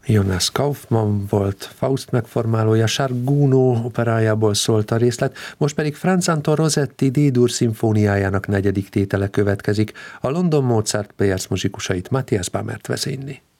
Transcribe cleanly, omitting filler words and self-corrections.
Jonas Kaufmann volt Faust megformálója, Charles Gounod operájából szólt a részlet, most pedig Franz Anton Rossetti D-dur szimfóniájának negyedik tétele következik, a London Mozart Players muzsikusait Matthias Bamert vezényli.